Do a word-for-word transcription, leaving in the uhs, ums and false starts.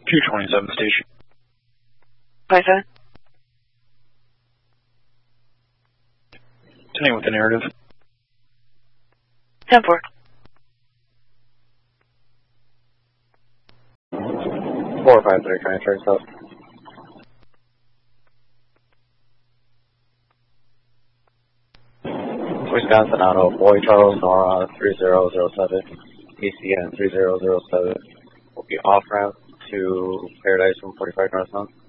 two twenty-seven station. twenty-seven. Continue with the narrative. ten four. four five three, trying to trace up. Wisconsin Auto, Boy Charles Nora three zero zero seven, E C N three zero zero seven will be off ramp to Paradise from forty-five northbound.